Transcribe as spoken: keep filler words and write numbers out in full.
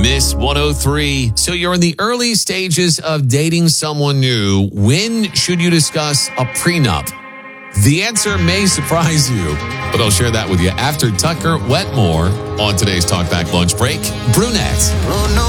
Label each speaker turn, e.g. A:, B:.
A: Miss one oh three. So you're in the early stages of dating someone new. When should you discuss a prenup? The answer may surprise you, but I'll share that with you after Tucker Wetmore on today's Talkback Lunch Break. Brunette.
B: Oh, no.